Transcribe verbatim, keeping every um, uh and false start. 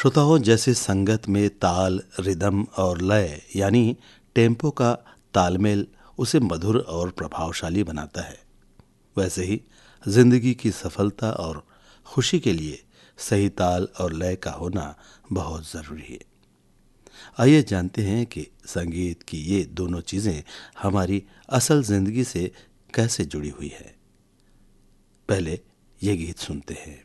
श्रोताओं, जैसे संगत में ताल, रिदम और लय यानी टेम्पो का तालमेल उसे मधुर और प्रभावशाली बनाता है, वैसे ही जिंदगी की सफलता और खुशी के लिए सही ताल और लय का होना बहुत जरूरी है। आइए जानते हैं कि संगीत की ये दोनों चीजें हमारी असल जिंदगी से कैसे जुड़ी हुई है। पहले ये गीत सुनते हैं।